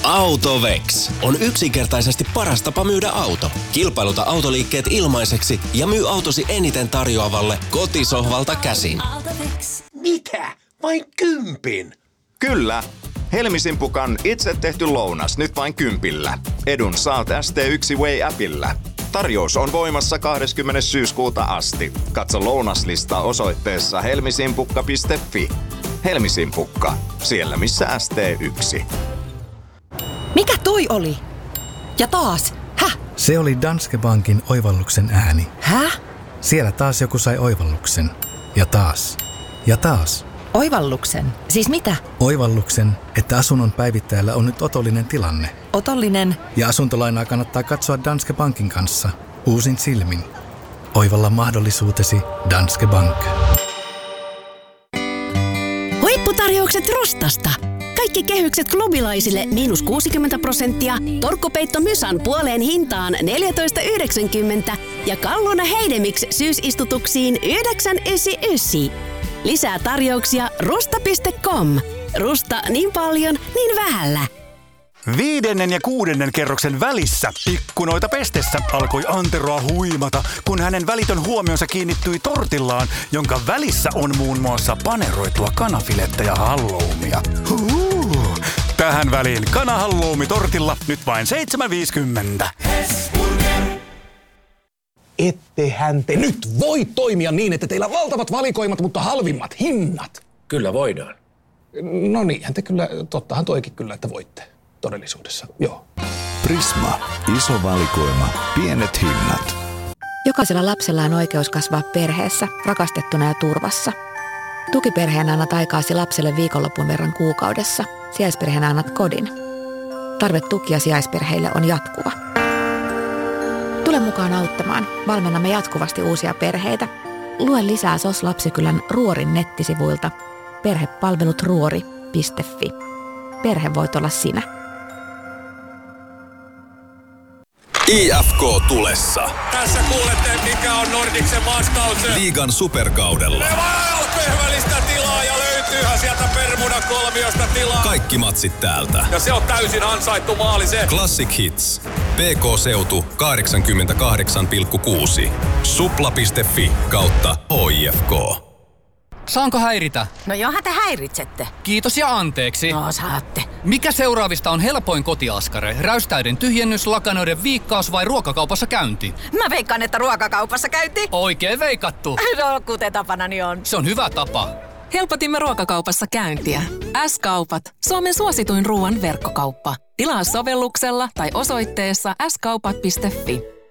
Autovex on yksinkertaisesti paras tapa myydä auto. Kilpailuta autoliikkeet ilmaiseksi ja myy autosi eniten tarjoavalle kotisohvalta käsin. Mitä? Vain 10? Kyllä. Helmisimpukan itse tehty lounas nyt vain 10. Edun saat ST1 Way-appillä. Tarjous on voimassa 20. syyskuuta asti. Katso lounaslista osoitteessa helmisimpukka.fi. Helmisimpukka. Siellä missä ST1. Mikä toi oli? Ja taas. Häh? Se oli Danske Bankin oivalluksen ääni. Häh? Siellä taas joku sai oivalluksen. Ja taas. Ja taas. Oivalluksen? Siis mitä? Oivalluksen, että asunnon päivittäjällä on nyt otollinen tilanne. Otollinen? Ja asuntolainaa kannattaa katsoa Danske Bankin kanssa. Uusin silmin. Oivalla mahdollisuutesi Danske Bank. Huipputarjoukset Rustasta. Kaikki kehykset klubilaisille -60%, torkkupeitto Mysan puoleen hintaan 14,90 ja Kalluna Heidemix syysistutuksiin 9,99. Lisää tarjouksia rusta.com. Rusta niin paljon, niin vähällä. 5. ja 6. kerroksen välissä ikkunoita pestessä alkoi Anteroa huimata, kun hänen välitön huomionsa kiinnittyi tortillaan, jonka välissä on muun muassa paneroitua kanafilettä ja halloumia. Tähän väliin kanahalloumi tortilla nyt vain 7,50. Ettehän te nyt voi toimia niin, että teillä on valtavat valikoimat, mutta halvimmat hinnat. Kyllä voidaan. No niinhän te kyllä, tottahan toikin kyllä, että voitte todellisuudessa, joo. Prisma. Iso valikoima. Pienet hinnat. Jokaisella lapsella on oikeus kasvaa perheessä, rakastettuna ja turvassa. Tukiperheenä annat aikaasi lapselle viikonlopun verran kuukaudessa. Sijaisperheenä annat kodin. Tarve tukia sijaisperheille on jatkuva. Tule mukaan auttamaan. Valmennamme jatkuvasti uusia perheitä. Lue lisää SOS Lapsikylän Ruorin nettisivuilta perhepalvelutruori.fi. Perhe voit olla sinä. IFK tulessa. Tässä kuulette, mikä on Nordicsen vastaus. Liigan superkaudella. Pehvälistä tilaa ja löytyyhän sieltä Bermuda-kolmiosta tilaa. Kaikki matsit täältä. Ja se on täysin ansaittu maali se. Classic Hits. PK-seutu 88,6. Supla.fi/HIFK. Saanko häiritä? No johan te häiritsette. Kiitos ja anteeksi. No saatte. Mikä seuraavista on helpoin kotiaskare? Räystäiden tyhjennys, lakanoiden viikkaus vai ruokakaupassa käynti? Mä veikkaan, että ruokakaupassa käynti. Oikein veikattu. No kuten tapanani on. Se on hyvä tapa. Helpotimme ruokakaupassa käyntiä. S-kaupat. Suomen suosituin ruoan verkkokauppa. Tilaa sovelluksella tai osoitteessa skaupat.fi.